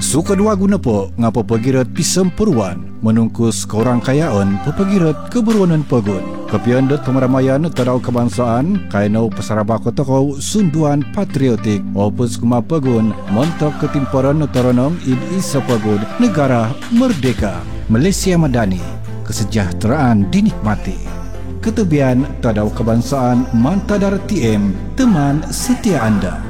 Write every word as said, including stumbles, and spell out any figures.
Suka dua guna po ngapa pagirat pisemperuan menungkus korang kayaan pepagirat keberuanan pagun. Kepian dot pemeramaian tadau kebangsaan kainau pesarabako tokau sunduan patriotik opus kuma pagun montok ketimparan toronong in isa pagun negara merdeka Malaysia Madani, kesejahteraan dinikmati. Ketebian tadau kebangsaan Mantadar T M, teman setia anda.